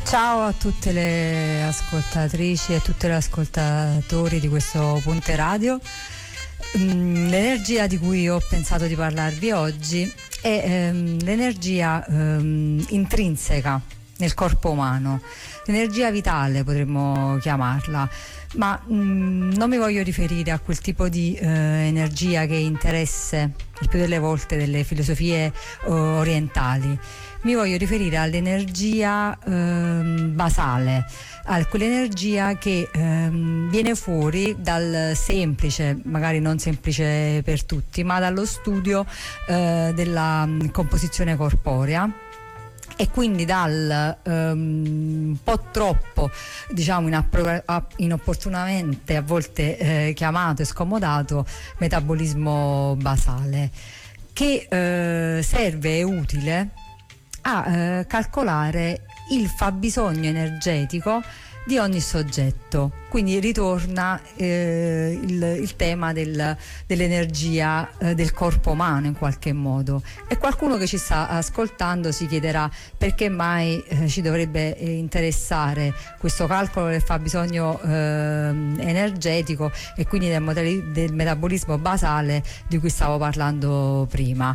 Ciao a tutte le ascoltatrici e tutti gli ascoltatori di questo Ponte Radio. L'energia di cui ho pensato di parlarvi oggi è l'energia intrinseca nel corpo umano, l'energia vitale potremmo chiamarla, ma non mi voglio riferire a quel tipo di energia che interesse il più delle volte delle filosofie orientali. Mi voglio riferire all'energia basale, a quell'energia che viene fuori dal semplice, magari non semplice per tutti, ma dallo studio della composizione corporea, e quindi dal un po' troppo, diciamo, inopportunamente a volte chiamato e scomodato metabolismo basale, che serve e utile a calcolare il fabbisogno energetico di ogni soggetto. Quindi ritorna il tema dell'energia del corpo umano in qualche modo, e qualcuno che ci sta ascoltando si chiederà perché mai ci dovrebbe interessare questo calcolo del fabbisogno energetico e quindi del metabolismo basale di cui stavo parlando prima.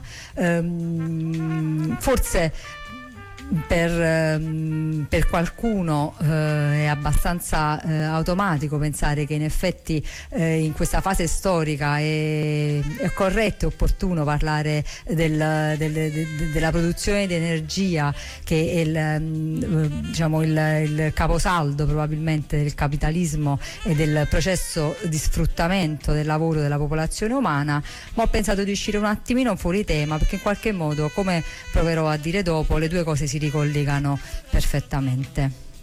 Forse per qualcuno è abbastanza automatico pensare che in effetti in questa fase storica è corretto e opportuno parlare della produzione di energia, che è il caposaldo probabilmente del capitalismo e del processo di sfruttamento del lavoro della popolazione umana, ma ho pensato di uscire un attimino fuori tema, perché in qualche modo, come proverò a dire dopo, le due cose si ricollegano perfettamente.